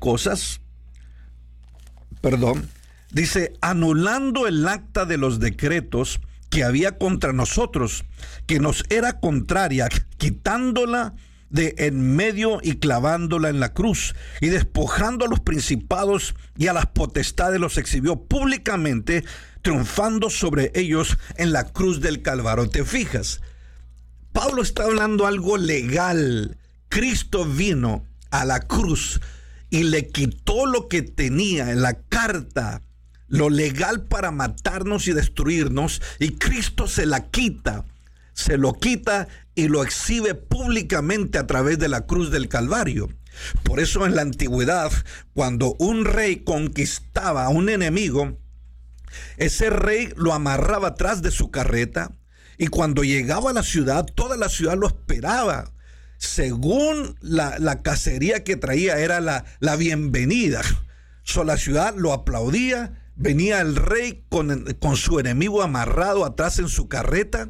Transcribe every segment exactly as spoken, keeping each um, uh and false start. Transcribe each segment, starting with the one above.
cosas, perdón, dice, anulando el acta de los decretos que había contra nosotros, que nos era contraria, quitándola de en medio y clavándola en la cruz, y despojando a los principados y a las potestades los exhibió públicamente, triunfando sobre ellos en la cruz del Calvario. ¿Te fijas? Pablo está hablando algo legal. Cristo vino a la cruz y le quitó lo que tenía en la carta, lo legal para matarnos y destruirnos, y Cristo se la quita, se lo quita y lo exhibe públicamente a través de la cruz del Calvario. Por eso en la antigüedad, cuando un rey conquistaba a un enemigo, ese rey lo amarraba atrás de su carreta, y cuando llegaba a la ciudad, toda la ciudad lo esperaba. Según la, la cacería que traía, era la, la bienvenida. So, la ciudad lo aplaudía. Venía el rey con, con su enemigo amarrado atrás en su carreta,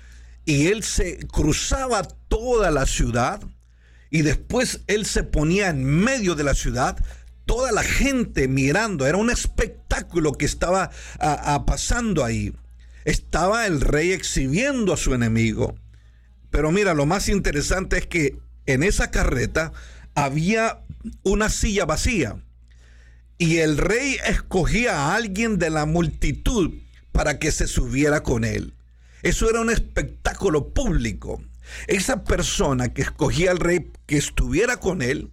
y él se cruzaba toda la ciudad, y después él se ponía en medio de la ciudad, toda la gente mirando. Era un espectáculo que estaba a, a pasando ahí. Estaba el rey exhibiendo a su enemigo. Pero mira, lo más interesante es que en esa carreta había una silla vacía, y el rey escogía a alguien de la multitud para que se subiera con él. Eso era un espectáculo público. Esa persona que escogía al rey que estuviera con él,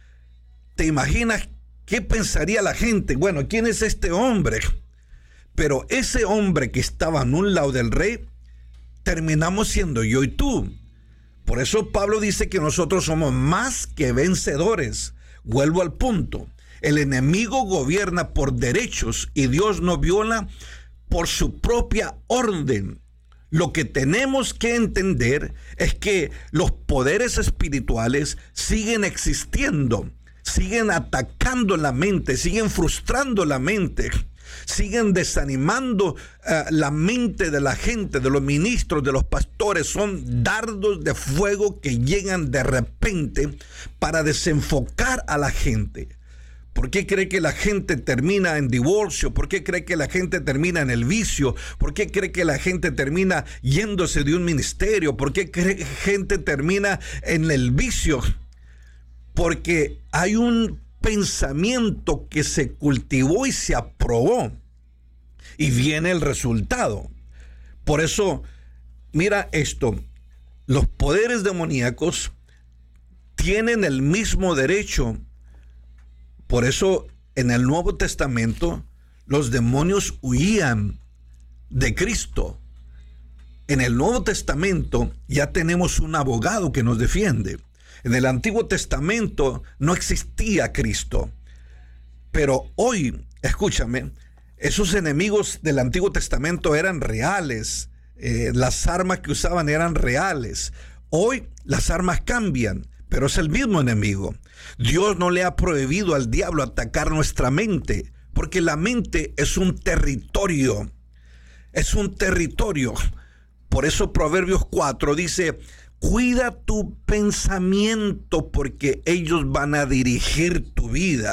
¿te imaginas qué pensaría la gente? Bueno, ¿quién es este hombre? Pero ese hombre que estaba en un lado del rey, terminamos siendo yo y tú. Por eso Pablo dice que nosotros somos más que vencedores. Vuelvo al punto. El enemigo gobierna por derechos y Dios no viola por su propia orden. Lo que tenemos que entender es que los poderes espirituales siguen existiendo, siguen atacando la mente, siguen frustrando la mente, siguen desanimando uh, la mente de la gente, de los ministros, de los pastores. Son dardos de fuego que llegan de repente para desenfocar a la gente. ¿Por qué cree que la gente termina en divorcio? ¿Por qué cree que la gente termina en el vicio? ¿Por qué cree que la gente termina yéndose de un ministerio? ¿Por qué cree que gente termina en el vicio? Porque hay un pensamiento que se cultivó y se aprobó, y viene el resultado. Por eso, mira esto, los poderes demoníacos tienen el mismo derecho. Por eso en el Nuevo Testamento los demonios huían de Cristo. En el Nuevo Testamento ya tenemos un abogado que nos defiende. En el Antiguo Testamento no existía Cristo. Pero hoy, escúchame, esos enemigos del Antiguo Testamento eran reales. Eh, las armas que usaban eran reales. Hoy las armas cambian, pero es el mismo enemigo. Dios no le ha prohibido al diablo atacar nuestra mente, porque la mente es un territorio. Es un territorio. Por eso Proverbios cuatro dice: cuida tu pensamiento, porque ellos van a dirigir tu vida.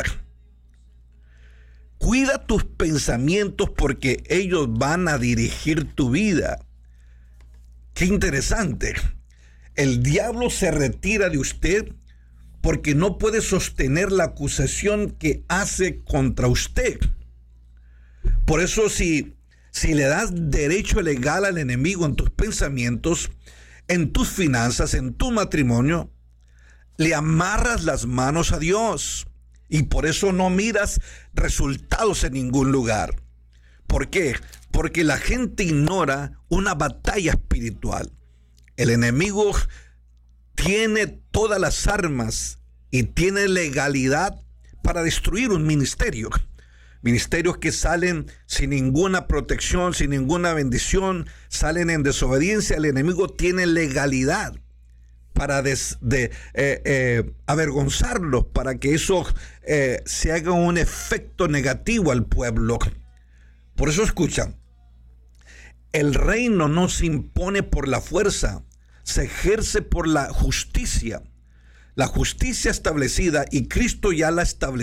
Cuida tus pensamientos, porque ellos van a dirigir tu vida. Qué interesante. El diablo se retira de usted porque no puede sostener la acusación que hace contra usted. Por eso si, si le das derecho legal al enemigo en tus pensamientos, en tus finanzas, en tu matrimonio, le amarras las manos a Dios. Y por eso no miras resultados en ningún lugar. ¿Por qué? Porque la gente ignora una batalla espiritual. El enemigo tiene todas las armas y tiene legalidad para destruir un ministerio. Ministerios que salen sin ninguna protección, sin ninguna bendición, salen en desobediencia. El enemigo tiene legalidad para des, de, eh, eh, avergonzarlos, para que eso eh, se haga un efecto negativo al pueblo. Por eso escuchan, el reino no se impone por la fuerza, se ejerce por la justicia. La justicia establecida, y Cristo ya la estableció.